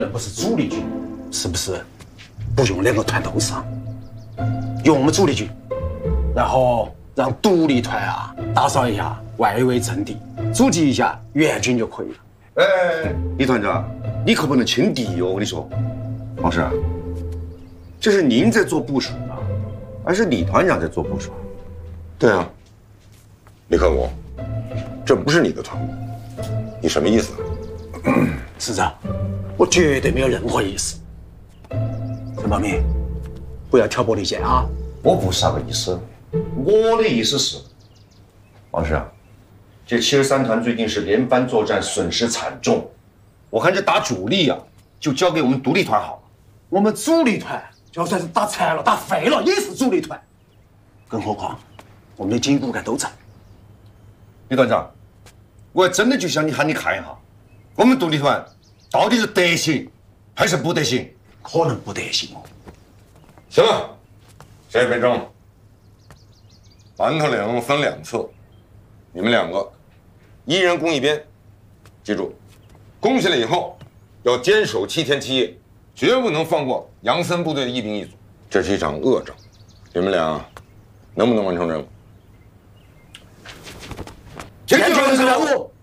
不是主力军，是不是不用两个团都上，用我们主力军，然后让独立团啊打扫一下外围阵地，阻击一下援军就可以了。 哎，李团长，你可不能轻敌哟！我跟你说，王师，这是您在做部署啊，还是李团长在做部署？ 对啊，李克武，这不是你的团，你什么意思？ 师长，我绝对没有任何意思。陈保民，不要挑拨离间啊！ 我不是那个意思，我的意思是，王师啊，这73团最近是连番作战，损失惨重。我看这打主力啊，就交给我们独立团好了。 我们主力团就算是打残了、打废了，也是主力团。更何况我们的筋骨干都在。 李团长，我真的就想喊你看一下，我们独立团到底是得行还是不得行？ 可能不得行哦。 行了，谁也别争了。馒头岭分2侧，你们2个一人攻一边，记住，攻下来以后要坚守7天7夜，绝不能放过杨森部队的一兵一卒。这是一场恶仗，你们俩能不能完成任务？ 坚决完成任务。